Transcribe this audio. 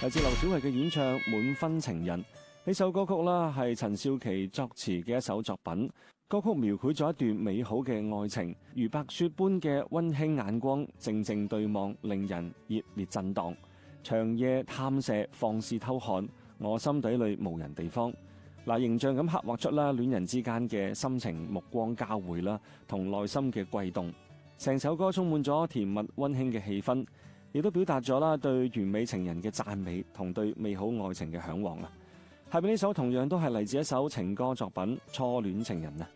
嚟自劉小慧嘅演唱《滿分情人》。呢首歌曲啦係陳少琪作詞嘅一首作品，歌曲描繪咗一段美好嘅愛情，如白雪般嘅溫馨眼光，靜靜對望，令人熱烈震盪。長夜探射，放肆偷看，我心底裏無人地方。形象咁刻畫出啦戀人之間嘅心情目光交匯啦，同內心嘅悸動。成首歌充滿咗甜蜜溫馨嘅氣氛，亦都表達咗啦對完美情人嘅讚美同對美好愛情嘅向往啊！下邊呢首同樣都係嚟自一首情歌作品《初戀情人》啊！